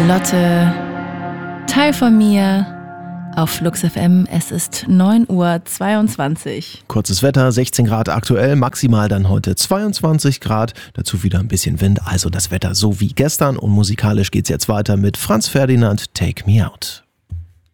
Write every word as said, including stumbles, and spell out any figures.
Lotte, Teil von mir auf Flux F M. Es ist neun Uhr zweiundzwanzig. Kurzes Wetter, sechzehn Grad aktuell, maximal dann heute zweiundzwanzig Grad. Dazu wieder ein bisschen Wind, also das Wetter so wie gestern. Und musikalisch geht's jetzt weiter mit Franz Ferdinand, Take Me Out.